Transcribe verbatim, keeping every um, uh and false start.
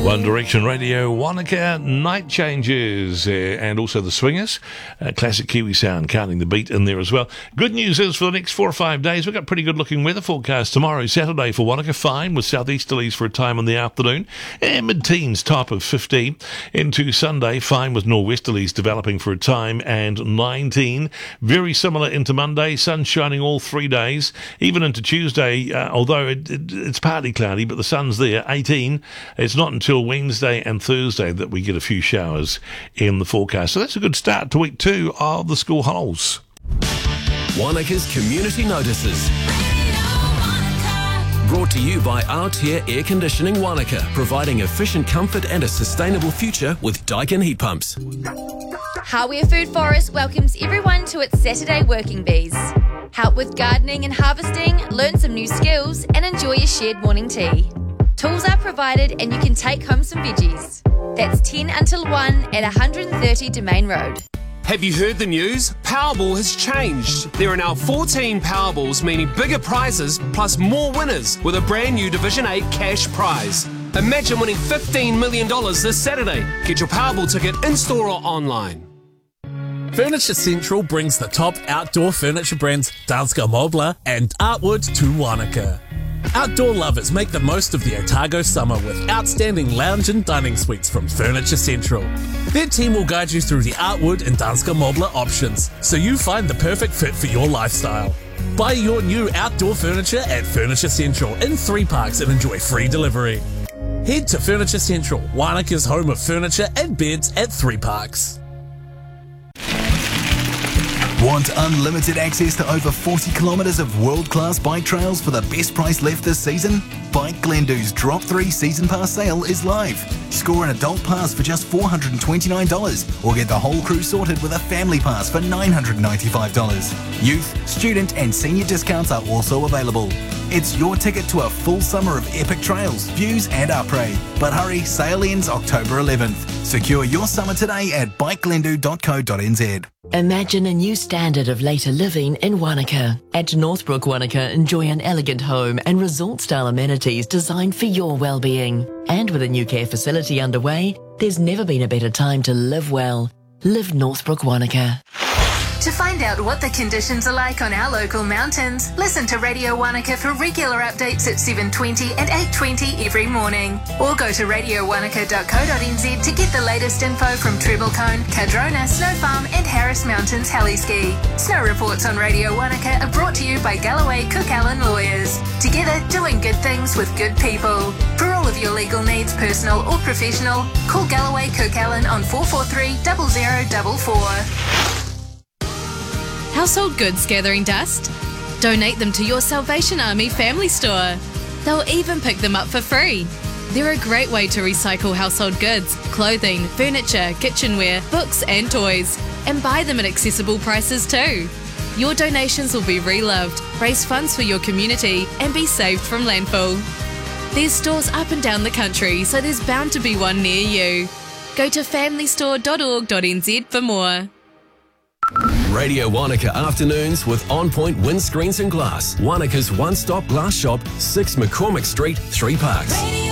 One Direction Radio, Wanaka, Night Changes, uh, and also the Swingers, uh, classic Kiwi sound, counting the beat in there as well. Good news is for the next four or five days, we've got pretty good looking weather forecast tomorrow. Saturday for Wanaka, fine, with southeasterlies for a time in the afternoon, and mid-teens, top of fifteen. Into Sunday, fine with nor'westerlies developing for a time, and nineteen. Very similar into Monday, sun shining all three days, even into Tuesday, uh, although it, it, it's partly cloudy, but the sun's there, eighteen. It's not until Wednesday and Thursday that we get a few showers in the forecast. So that's a good start to week two of the school holidays. Wanaka's Community Notices. Brought to you by Aotea Air Conditioning Wanaka, providing efficient comfort and a sustainable future with Daikin heat pumps. Hardware Food Forest welcomes everyone to its Saturday Working Bees. Help with gardening and harvesting, learn some new skills, and enjoy a shared morning tea. Tools are provided and you can take home some veggies. That's ten until one at one hundred thirty Domain Road. Have you heard the news? Powerball has changed. There are now fourteen Powerballs, meaning bigger prizes plus more winners with a brand new Division eight cash prize. Imagine winning fifteen million dollars this Saturday. Get your Powerball ticket in-store or online. Furniture Central brings the top outdoor furniture brands Danska Möbler and Artwood to Wanaka. Outdoor lovers make the most of the Otago summer with outstanding lounge and dining suites from Furniture Central. Their team will guide you through the Artwood and Danska Möbler options so you find the perfect fit for your lifestyle. Buy your new outdoor furniture at Furniture Central in three parks and enjoy free delivery. Head to Furniture Central, Wanaka's home of furniture and beds at three parks. Want unlimited access to over forty kilometres of world-class bike trails for the best price left this season? Bike Glendoo's Drop three Season Pass sale is live. Score an adult pass for just four hundred twenty-nine dollars or get the whole crew sorted with a family pass for nine hundred ninety-five dollars. Youth, student and senior discounts are also available. It's your ticket to a full summer of epic trails, views and upgrade. But hurry, sale ends October eleventh. Secure your summer today at bike glendoo dot co dot n z. Imagine a new standard of later living in Wanaka. At Northbrook Wanaka, enjoy an elegant home and resort-style amenities designed for your well-being. And with a new care facility underway, there's never been a better time to live well. Live Northbrook Wanaka. To find out what the conditions are like on our local mountains, listen to Radio Wanaka for regular updates at seven twenty and eight twenty every morning. Or go to radio wanaka dot co dot n z to get the latest info from Treble Cone, Cardrona, Snow Farm and Harris Mountains Heli-Ski. Snow reports on Radio Wanaka are brought to you by Galloway Cook Allen Lawyers. Together, doing good things with good people. For all of your legal needs, personal or professional, call Galloway Cook Allen on four four three, zero zero zero four. Household goods gathering dust? Donate them to your Salvation Army family store. They'll even pick them up for free. They're a great way to recycle household goods, clothing, furniture, kitchenware, books and toys, and buy them at accessible prices too. Your donations will be reloved, raise funds for your community and be saved from landfill. There's stores up and down the country, so there's bound to be one near you. Go to family store dot org dot n z for more. Radio Wanaka Afternoons with On Point Windscreens and Glass. Wanaka's one-stop glass shop, six McCormick Street, Three Parks. Radio